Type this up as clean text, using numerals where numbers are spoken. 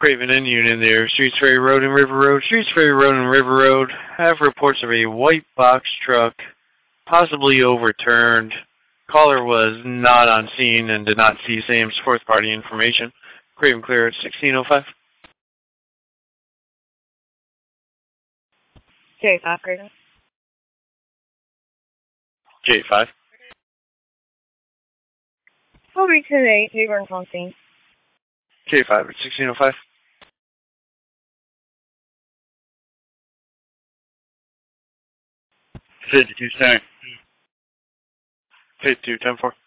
Craven and Union there. Streets Ferry Road and River Road. Streets Ferry Road and River Road have reports of a white box truck possibly overturned. Caller was not on scene and did not see Sam's fourth party information. Craven clear at 1605. J5, Craven. J5. Over to the 8, Burn on scene. J5 at 1605. 52 10. 52 10-4.